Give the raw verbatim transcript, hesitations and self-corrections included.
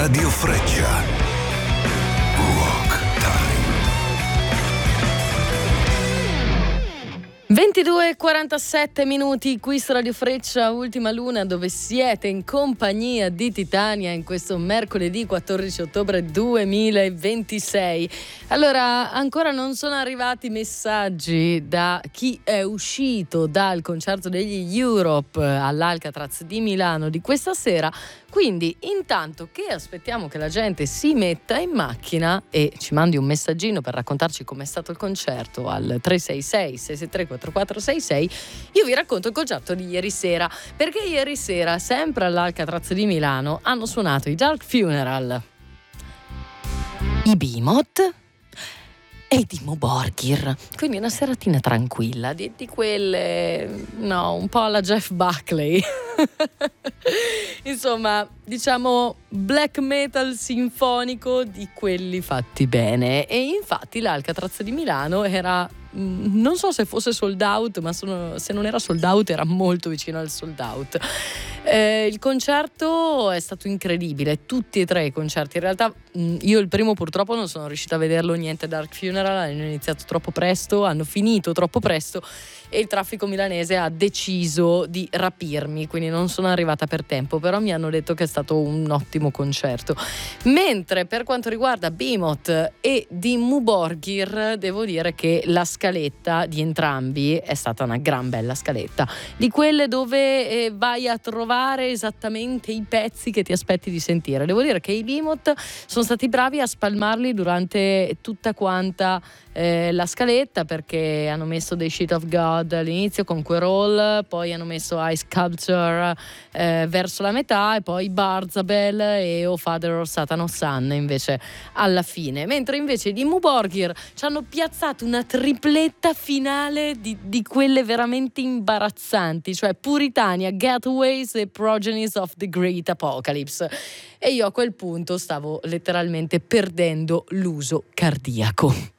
Radio Freccia. Rock Time. ventidue e quarantasette minuti qui su Radio Freccia, Ultima Luna, dove siete in compagnia di Titania in questo mercoledì quattordici ottobre duemilaventisei. Allora, ancora non sono arrivati messaggi da chi è uscito dal concerto degli Europe all'Alcatraz di Milano di questa sera. Quindi, intanto che aspettiamo che la gente si metta in macchina e ci mandi un messaggino per raccontarci com'è stato il concerto al tre sei sei sei sei tre quattro quattro sei sei, io vi racconto il concerto di ieri sera, perché ieri sera, sempre all'Alcatraz di Milano, hanno suonato i Dark Funeral, i Behemoth e i Dimmu Borgir. Quindi una seratina tranquilla, di, di quelle, no, un po' alla Jeff Buckley. Insomma, diciamo black metal sinfonico di quelli fatti bene. E infatti l'Alcatraz di Milano era, non so se fosse sold out, ma sono, se non era sold out era molto vicino al sold out. Eh, il concerto è stato incredibile, tutti e tre i concerti. In realtà mh, io il primo purtroppo non sono riuscita a vederlo, niente Dark Funeral, hanno iniziato troppo presto, hanno finito troppo presto e il traffico milanese ha deciso di rapirmi, quindi non sono arrivata per tempo, però mi hanno detto che è stato un ottimo concerto. Mentre per quanto riguarda Behemoth e Dimmu Borgir, devo dire che la scaletta di entrambi è stata una gran bella scaletta, di quelle dove eh, vai a trovare esattamente i pezzi che ti aspetti di sentire. Devo dire che i Behemoth sono stati bravi a spalmarli durante tutta quanta eh, la scaletta, perché hanno messo dei Shit of God all'inizio con Querol, poi hanno messo Ice Sculpture eh, verso la metà e poi Barzabel e O Father or Satan o Son invece alla fine. Mentre invece di Dimmu Borgir ci hanno piazzato una tripletta finale di, di quelle veramente imbarazzanti, cioe Puritania, Getaways e Progenies of the Great Apocalypse. E io a quel punto stavo letteralmente perdendo l'uso cardiaco.